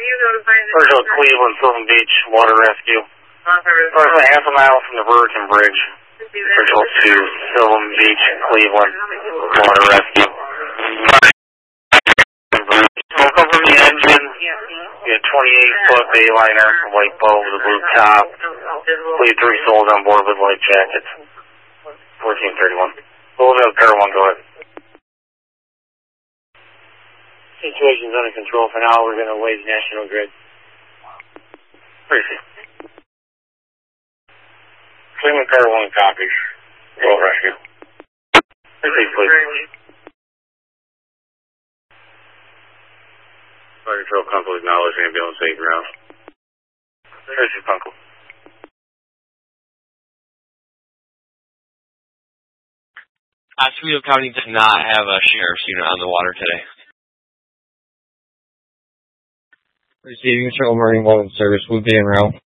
Virgil, Cleveland, Sylvan Beach, water rescue. Approximately half a mile from the Virgin Bridge. Virgil to Sylvan Beach, Cleveland, water rescue. Smoke over the engine. You had 28-foot Bayliner, white bulb with a blue top. We had 3 souls on board with life jackets. 1431. Louisville, Car 1, go ahead. Situation's under control for now. We're going to wait National Grid. Appreciate it. Cleveland Car 1 copies. Roll rescue. Appreciate, please. Fire control, Kunkel, acknowledge ambulance 8 ground. Appreciate, Kunkel. Oswego County does not have a sheriff's unit on the water today. Receiving Control Marine 1 service will be en route.